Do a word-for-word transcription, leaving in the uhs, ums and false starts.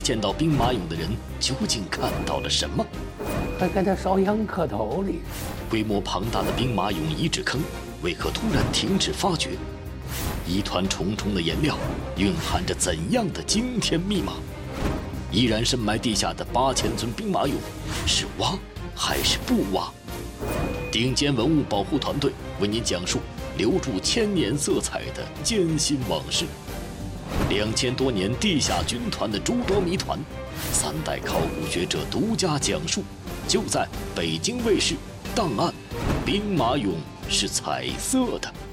见到兵马俑的人究竟看到了什么？ 还给他烧香磕头哩。 规模庞大的兵马俑遗址坑为何突然停止发掘？一团重重的颜料蕴含着怎样的惊天密码？依然深埋地下的八千尊兵马俑，是挖还是不挖？顶尖文物保护团队为您讲述留住千年色彩的艰辛往事。两千多年地下军团的诸多谜团，三代考古学者独家讲述，就在北京卫视《档案：兵马俑是彩色的》。